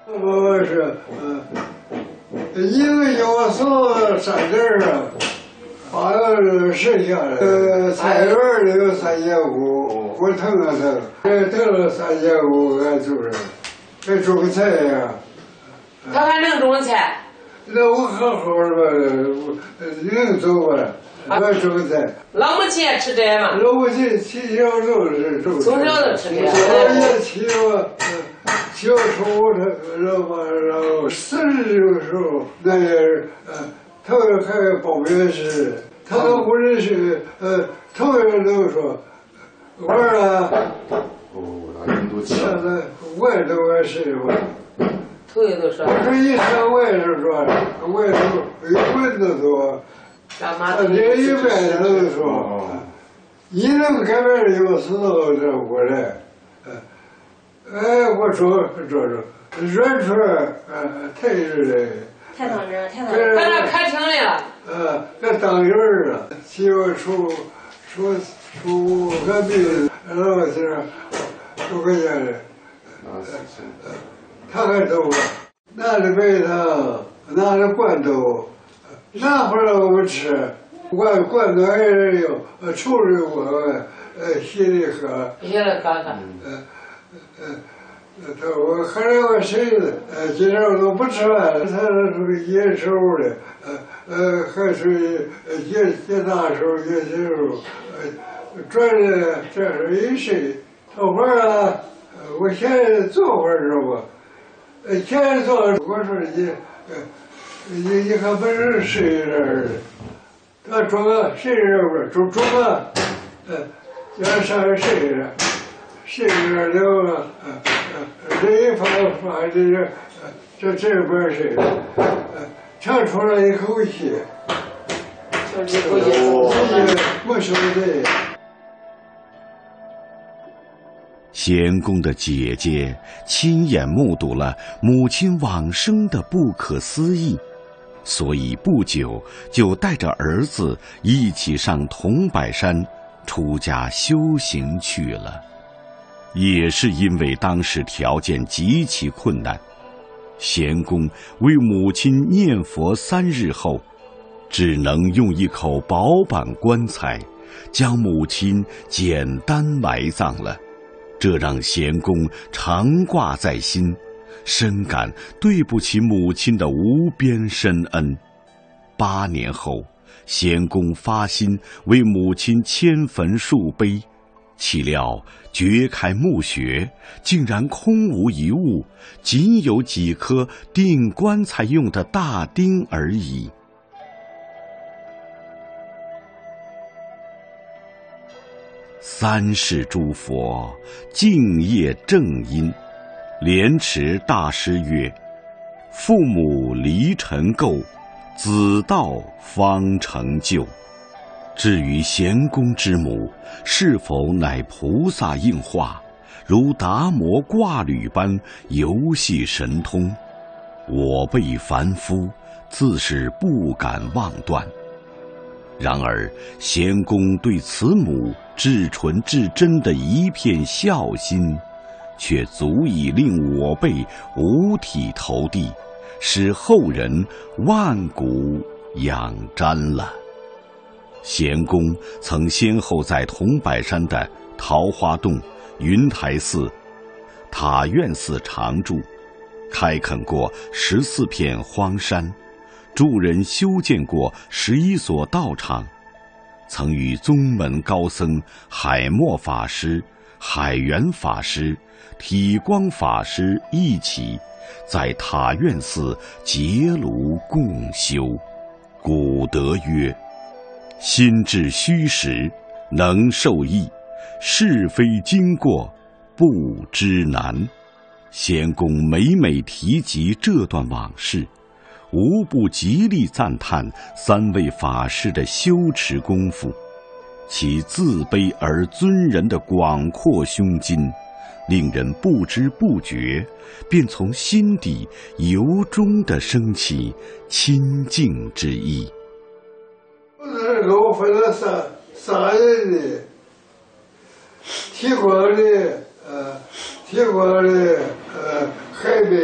我是一个有所3点啊，8个10下来，菜园里有3500，我腾了，腾了3500，俺就是还种个菜呀。 他还能种菜？ 那我好好的吧，能走吧？我种菜。 老母亲也吃这吗？ 老母亲起小就是种。从小就吃这。 我也起我。小时候然后40的时候，那也他还报名时，他都不认识，头一个都说玩了。现在我也都爱谁吧？ 头一都说。 我说以前我也是说，我也是有棍子说，连一百都说，你能改变的有时候这过来。我说软出来，太热了。 太当真，太当真。在那开庭来了。这当人了，媳妇出隔壁老先生都回家了。他还走了，拿着白糖，拿着罐头，拿回来我们吃。罐头还是有，抽着我稀里喝。 稀里喝喝。 我喝了个水子，今天我都不吃饭，他是野手的，还是野大手、野小手，转的这是一睡，坐会儿啊，我先坐会儿知道吧？先坐，我说你还不是睡这儿的，他中啊睡这不中啊，要上来睡着，睡着了这一发这边睡，长出来一口气，我说的。 贤公的姐姐亲眼目睹了母亲往生的不可思议，所以不久就带着儿子一起上桐柏山出家修行去了。也是因为当时条件极其困难，贤公为母亲念佛3日后，只能用一口薄板棺材将母亲简单埋葬了。这让贤公常挂在心，深感对不起母亲的无边深恩。8年后，贤公发心为母亲迁坟树碑，岂料掘开墓穴，竟然空无一物，仅有几颗钉棺材用的大钉而已。3世诸佛敬业正因，莲池大师曰：父母离尘垢，子道方成就。至于贤公之母是否乃菩萨应化，如达摩挂履般游戏神通，我辈凡夫自是不敢妄断。然而贤公对此母至纯至真的一片孝心，却足以令我辈五体投地，使后人万古仰瞻了。贤公曾先后在桐柏山的桃花洞、云台寺、塔院寺常住，开垦过14片荒山，助人修建过11所道场，曾与宗门高僧海默法师、海源法师、体光法师一起在塔院寺结庐共修。古德曰：心至虚实，能受益；是非经过，不知难。贤公每每提及这段往事，无不极力赞叹3位法师的修持功夫，其自卑而尊人的广阔胸襟，令人不知不觉便从心底由衷地升起亲近之意。 给我分了三人的，提光的，海边。